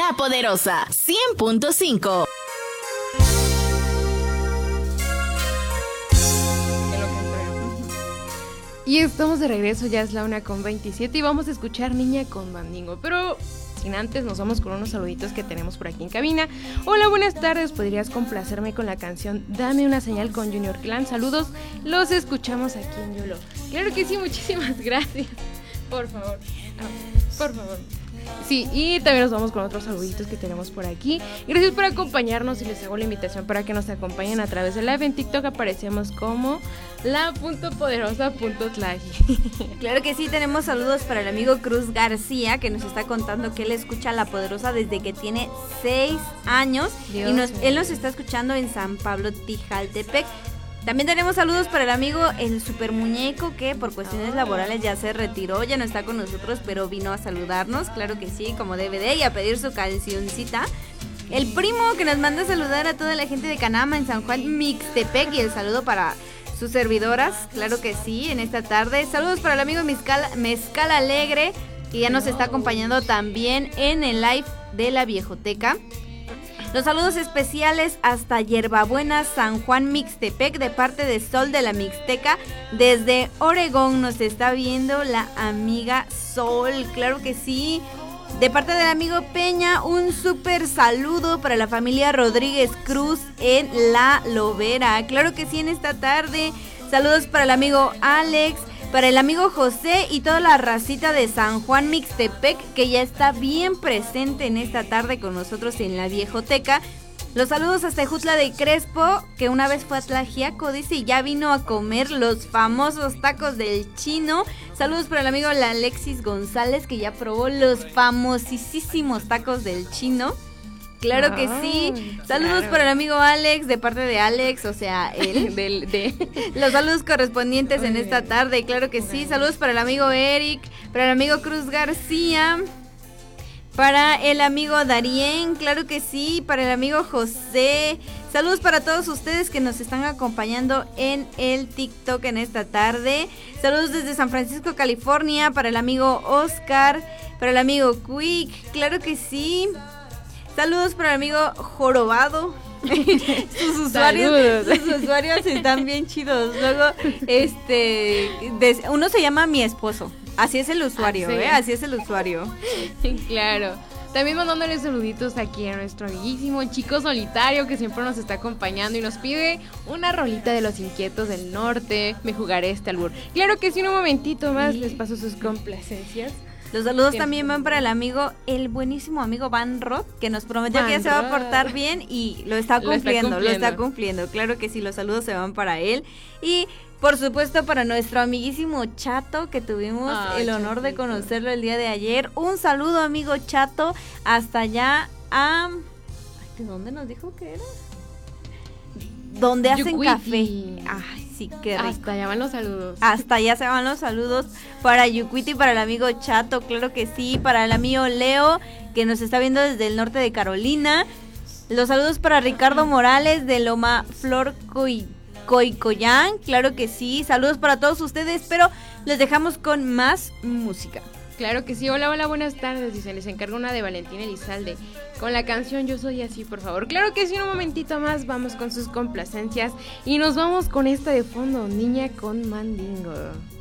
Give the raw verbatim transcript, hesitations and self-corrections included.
La Poderosa cien punto cinco. Y estamos de regreso, ya es la una con veintisiete y vamos a escuchar Niña con Mandingo, pero sin antes nos vamos con unos saluditos que tenemos por aquí en cabina. Hola, buenas tardes, ¿podrías complacerme con la canción Dame una señal con Junior Clan? Saludos, los escuchamos aquí en Yolo. Claro que sí, muchísimas gracias. Por favor, ah, por favor. Sí, y también nos vamos con otros saluditos que tenemos por aquí. Gracias por acompañarnos y les hago la invitación para que nos acompañen a través de live. En TikTok aparecemos como la.poderosa.tlagi. Claro que sí, tenemos saludos para el amigo Cruz García, que nos está contando que él escucha La Poderosa desde que tiene seis años. Dios, y nos, él nos está escuchando en San Pablo, Tijaltepec. También tenemos saludos para el amigo El Super Muñeco, que por cuestiones laborales ya se retiró, ya no está con nosotros, pero vino a saludarnos, claro que sí, como D V D, y a pedir su cancioncita. El primo que nos manda a saludar a toda la gente de Canama en San Juan Mixtepec, y el saludo para sus servidoras, claro que sí, en esta tarde. Saludos para el amigo Mezcal, Mezcal Alegre, que ya nos está acompañando también en el live de la Viejoteca. Los saludos especiales hasta Hierbabuena, San Juan Mixtepec, de parte de Sol de la Mixteca. Desde Oregón nos está viendo la amiga Sol, claro que sí. De parte del amigo Peña, un súper saludo para la familia Rodríguez Cruz en La Lobera. Claro que sí, en esta tarde. Saludos para el amigo Alex, para el amigo José y toda la racita de San Juan Mixtepec, que ya está bien presente en esta tarde con nosotros en la Viejoteca. Los saludos hasta Jutla de Crespo, que una vez fue a Tlaxiaco, dice, y ya vino a comer los famosos tacos del Chino. Saludos para el amigo Alexis González, que ya probó los famosísimos tacos del Chino. Claro que sí. Saludos claro. para el amigo Alex, de parte de Alex, o sea, él. Del, de los saludos correspondientes en esta tarde, claro que sí. Saludos para el amigo Eric, para el amigo Cruz García, para el amigo Darien, claro que sí, para el amigo José. Saludos para todos ustedes que nos están acompañando en el TikTok en esta tarde. Saludos desde San Francisco, California, para el amigo Oscar, para el amigo Quick, claro que sí. Saludos para el amigo Jorobado. sus, usuarios, sus usuarios están bien chidos. Luego, este, des, uno se llama Mi Esposo. Así es el usuario, ah, sí. ¿eh? Así es el usuario. Claro. También mandándole saluditos aquí a nuestro amiguísimo Chico Solitario, que siempre nos está acompañando y nos pide una rolita de Los Inquietos del Norte. Me jugaré este albur. Claro que sí, un momentito más sí. Les paso sus complacencias. Los saludos Siempre. también van para el amigo, el buenísimo amigo Van Roth, que nos prometió Van que ya se va a portar bien y lo está cumpliendo, lo está cumpliendo, lo está cumpliendo. Claro que sí, los saludos se van para él. Y por supuesto para nuestro amiguísimo Chato, que tuvimos Ay, el honor chatito. de conocerlo el día de ayer. Un saludo, amigo Chato, hasta allá a... ¿De dónde nos dijo que era? Donde hacen Yucuiti. café. Ay, sí, qué rico. Hasta allá van los saludos. Hasta allá se van los saludos para Yucuiti, para el amigo Chato, claro que sí, para el amigo Leo, que nos está viendo desde el norte de Carolina. Los saludos para Ricardo Morales de Loma Flor Coy, Coicoyán, claro que sí. Saludos para todos ustedes, pero les dejamos con más música. Claro que sí, hola, hola, buenas tardes, dice, les encargo una de Valentín Elizalde, con la canción Yo Soy Así, por favor. Claro que sí, un momentito más, vamos con sus complacencias, y nos vamos con esta de fondo, Niña con Mandingo.